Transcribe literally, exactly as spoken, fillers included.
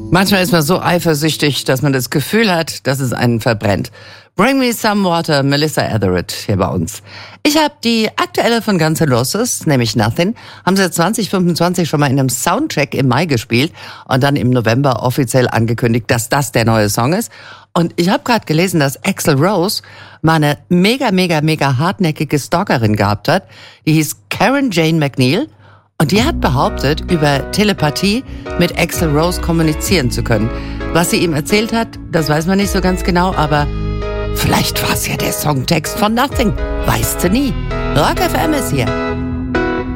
Manchmal ist man so eifersüchtig, dass man das Gefühl hat, dass es einen verbrennt. Bring Me Some Water, Melissa Etheridge hier bei uns. Ich habe die aktuelle von Guns N' Roses, nämlich Nothing, haben sie zwanzig fünfundzwanzig schon mal in einem Soundcheck im Mai gespielt und dann im November offiziell angekündigt, dass das der neue Song ist. Und ich habe gerade gelesen, dass Axl Rose mal eine mega, mega, mega hartnäckige Stalkerin gehabt hat. Die hieß Karen Jane McNeil. Und die hat behauptet, über Telepathie mit Axl Rose kommunizieren zu können. Was sie ihm erzählt hat, das weiß man nicht so ganz genau, aber vielleicht war es ja der Songtext von Nothing. Weißt du nie. Rock F M ist hier.